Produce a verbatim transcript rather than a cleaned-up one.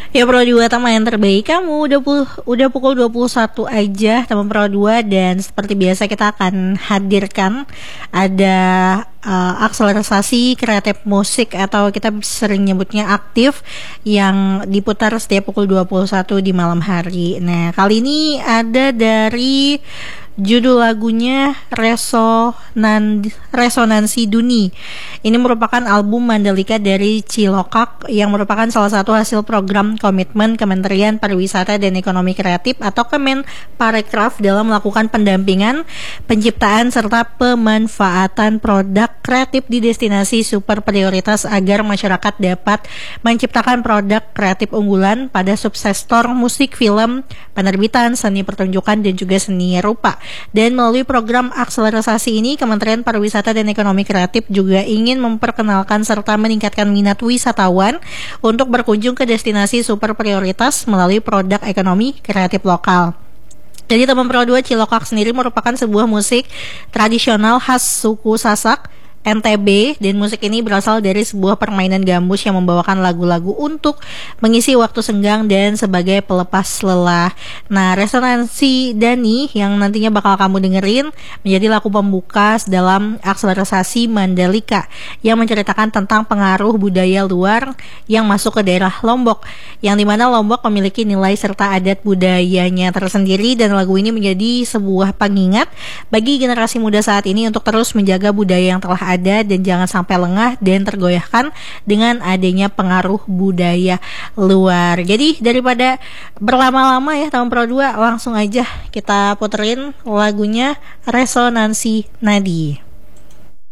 Ya Pro dua teman yang terbaik kamu udah pul udah pukul dua puluh satu aja teman Pro dua, dan seperti biasa kita akan hadirkan ada uh, akselerasi kreatif musik atau kita sering nyebutnya aktif yang diputar setiap pukul dua puluh satu di malam hari. Nah, kali ini ada dari judul lagunya Resonan Resonansi Duni. Ini merupakan album Mandalika dari Cilokak yang merupakan salah satu hasil program komitmen Kementerian Pariwisata dan Ekonomi Kreatif atau Kemenparekraf dalam melakukan pendampingan, penciptaan serta pemanfaatan produk kreatif di destinasi super prioritas agar masyarakat dapat menciptakan produk kreatif unggulan pada subsektor musik, film, penerbitan, seni pertunjukan dan juga seni rupa. Dan melalui program akselerasi ini, Kementerian Pariwisata dan Ekonomi Kreatif juga ingin memperkenalkan serta meningkatkan minat wisatawan untuk berkunjung ke destinasi super prioritas melalui produk ekonomi kreatif lokal. Jadi teman Pro dua, Cilokak sendiri merupakan sebuah musik tradisional khas suku Sasak N T B, dan musik ini berasal dari sebuah permainan gambus yang membawakan lagu-lagu untuk mengisi waktu senggang dan sebagai pelepas lelah. Nah, Resonansi Dani yang nantinya bakal kamu dengerin menjadi lagu pembuka dalam akselerasi Mandalika yang menceritakan tentang pengaruh budaya luar yang masuk ke daerah Lombok, yang dimana Lombok memiliki nilai serta adat budayanya tersendiri, dan lagu ini menjadi sebuah pengingat bagi generasi muda saat ini untuk terus menjaga budaya yang telah ada dan jangan sampai lengah dan tergoyahkan dengan adanya pengaruh budaya luar. Jadi daripada berlama-lama ya teman Pro dua, langsung aja kita puterin lagunya Resonansi Nadi.